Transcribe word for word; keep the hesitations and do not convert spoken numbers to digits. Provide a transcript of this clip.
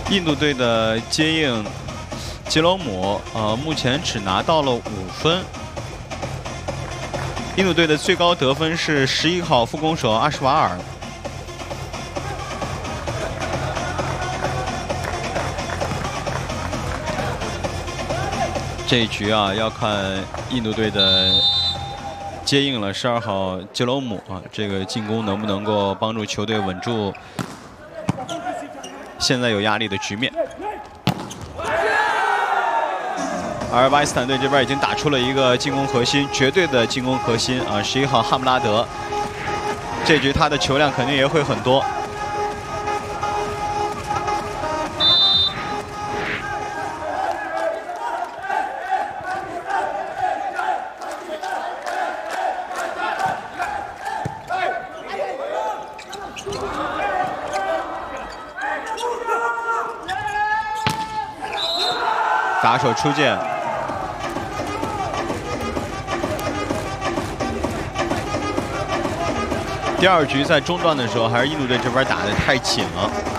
印度队的接应吉隆姆，呃，目前只拿到了五分。印度队的最高得分是十一号副攻手阿什瓦尔。这一局啊，要看印度队的接应了十二号吉隆姆啊，这个进攻能不能够帮助球队稳住现在有压力的局面。而巴基斯坦队这边已经打出了一个进攻核心，绝对的进攻核心啊，十一号哈姆拉德。这局他的球量肯定也会很多。打手出界。第二局在中段的时候，还是印度队这边打得太紧了。